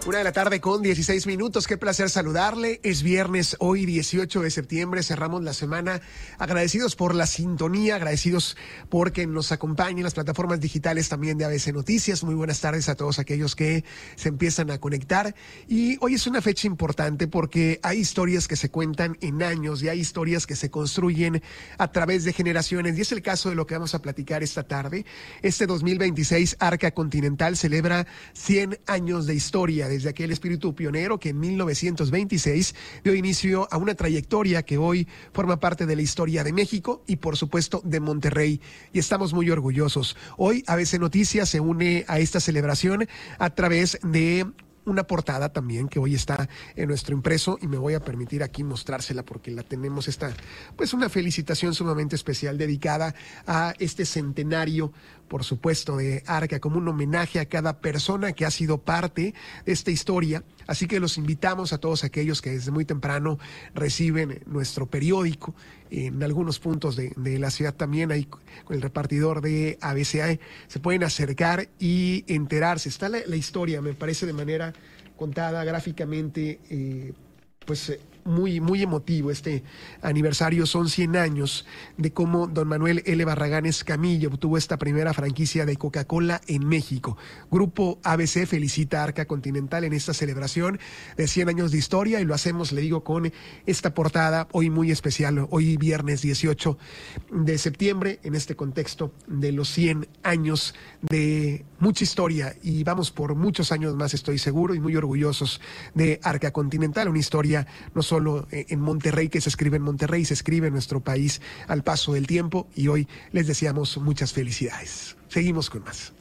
1:16 p.m. Qué placer saludarle. Es viernes, hoy 18 de septiembre. Cerramos la semana agradecidos por la sintonía, agradecidos porque nos acompañen las plataformas digitales también de ABC Noticias. Muy buenas tardes a todos aquellos que se empiezan a conectar. Y hoy es una fecha importante porque hay historias que se cuentan en años y hay historias que se construyen a través de generaciones. Y es el caso de lo que vamos a platicar esta tarde. Este 2026, Arca Continental celebra 100 años de historia, desde aquel espíritu pionero que en 1926 dio inicio a una trayectoria que hoy forma parte de la historia de México y por supuesto de Monterrey, y estamos muy orgullosos. Hoy ABC Noticias se une a esta celebración a través de una portada también que hoy está en nuestro impreso, y me voy a permitir aquí mostrársela porque la tenemos, pues una felicitación sumamente especial dedicada a este centenario, por supuesto, de Arca, como un homenaje a cada persona que ha sido parte de esta historia. Así que los invitamos a todos aquellos que desde muy temprano reciben nuestro periódico en algunos puntos de la ciudad también, ahí con el repartidor de ABCA, se pueden acercar y enterarse. Está la historia, me parece, de manera contada gráficamente, muy, muy emotivo este aniversario. Son 100 años de cómo don Manuel L. Barragán Escamilla obtuvo esta primera franquicia de Coca-Cola en México. Grupo ABC felicita a Arca Continental en esta celebración de 100 años de historia, y lo hacemos, le digo, con esta portada hoy muy especial, hoy viernes 18 de septiembre, en este contexto de los 100 años de mucha historia, y vamos por muchos años más, estoy seguro, y muy orgullosos de Arca Continental, una historia no solo en Monterrey, que se escribe en Monterrey, se escribe en nuestro país al paso del tiempo, y hoy les deseamos muchas felicidades. Seguimos con más.